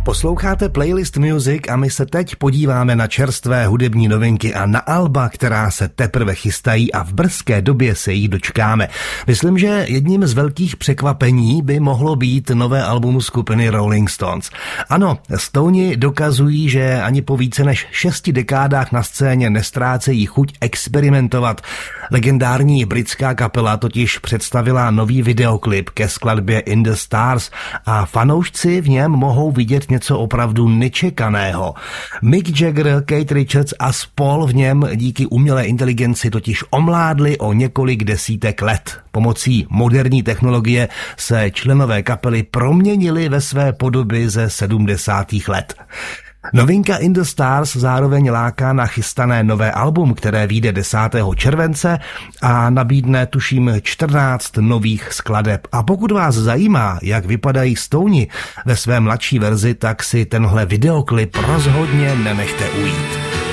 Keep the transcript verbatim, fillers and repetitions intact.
Posloucháte Playlist Music a my se teď podíváme na čerstvé hudební novinky a na alba, která se teprve chystají a v brzké době se jich dočkáme. Myslím, že jedním z velkých překvapení by mohlo být nové album skupiny Rolling Stones. Ano, Stoni dokazují, že ani po více než šesti dekádách na scéně nestrácejí chuť experimentovat. Legendární britská kapela totiž představila nový videoklip ke skladbě In the Stars a fanoušci v něm mohou vidět něco opravdu nečekaného. Mick Jagger, Keith Richards a spol v něm díky umělé inteligenci totiž omládli o několik desítek let. Pomocí moderní technologie se členové kapely proměnili ve své podoby ze sedmdesátých let. Novinka In the Stars zároveň láká na chystané nové album, které vyjde desátého července a nabídne tuším čtrnáct nových skladeb. A pokud vás zajímá, jak vypadají Stoni ve své mladší verzi, tak si tenhle videoklip rozhodně nenechte ujít.